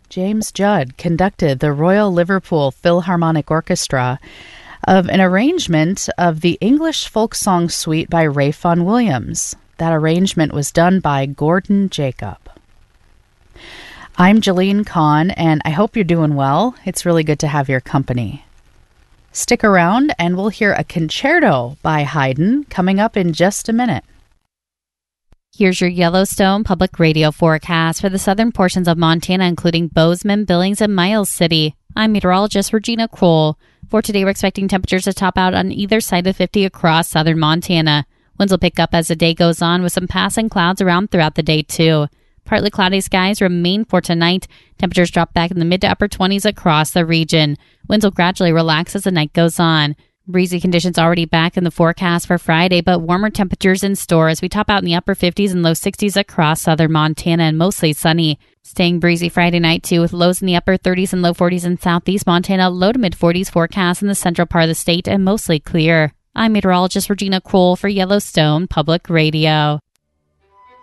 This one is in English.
James Judd conducted the Royal Liverpool Philharmonic Orchestra of an arrangement of the English folk song suite by Ralph Vaughan Williams. That arrangement was done by Gordon Jacob. I'm Jalene Kahn, and I hope you're doing well. It's really good to have your company. Stick around, and we'll hear a concerto by Haydn coming up in just a minute. Here's your Yellowstone Public Radio forecast for the southern portions of Montana, including Bozeman, Billings, and Miles City. I'm meteorologist Regina Kroll. For today, we're expecting temperatures to top out on either side of 50 across southern Montana. Winds will pick up as the day goes on, with some passing clouds around throughout the day, too. Partly cloudy skies remain for tonight. Temperatures drop back in the mid to upper 20s across the region. Winds will gradually relax as the night goes on. Breezy conditions already back in the forecast for Friday, but warmer temperatures in store as we top out in the upper 50s and low 60s across southern Montana, and mostly sunny. Staying breezy Friday night, too, with lows in the upper 30s and low 40s in southeast Montana, low to mid 40s forecast in the central part of the state, and mostly clear. I'm meteorologist Regina Kroll for Yellowstone Public Radio.